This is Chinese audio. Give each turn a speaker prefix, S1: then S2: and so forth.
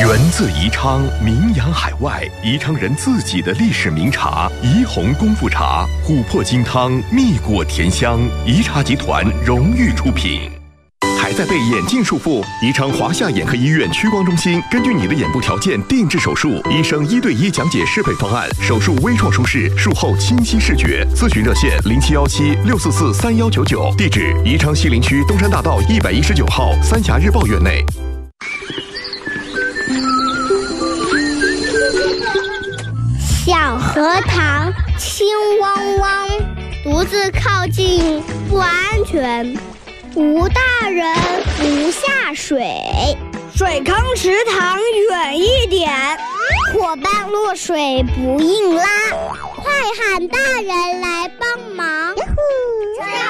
S1: 源自宜昌，名扬海外。宜昌人自己的历史名茶——怡红功夫茶，琥珀金汤，蜜果甜香。宜茶集团荣誉出品。还在被眼镜束缚？宜昌华夏眼科医院屈光中心根据你的眼部条件定制手术，医生1对1讲解适配方案，手术微创舒适，术后清晰视觉。咨询热线0717-644-3199，地址宜昌西陵区东山大道119号三峡日报院内。
S2: 小荷塘青汪汪，独自靠近不安全。无大人不下水，
S3: 水坑池塘远一点。
S2: 伙伴落水不硬拉，快喊大人来帮忙。